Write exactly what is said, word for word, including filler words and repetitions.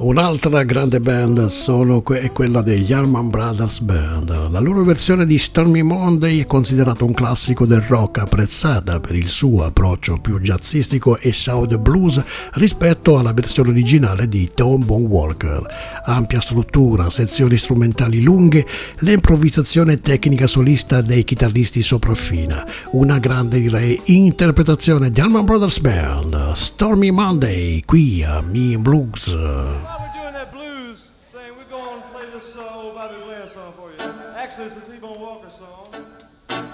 Un'altra grande band sono que- è quella degli Allman Brothers Band. La loro versione di Stormy Monday è considerata un classico del rock, apprezzata per il suo approccio più jazzistico e sound blues rispetto alla versione originale di Tom Bon Walker. Ampia struttura, sezioni strumentali lunghe, l'improvvisazione tecnica solista dei chitarristi sopraffina. Una grande, direi, interpretazione di Allman Brothers Band. Stormy Monday, qui a Me in Blues. Actually, it's the T-Bone Walker song.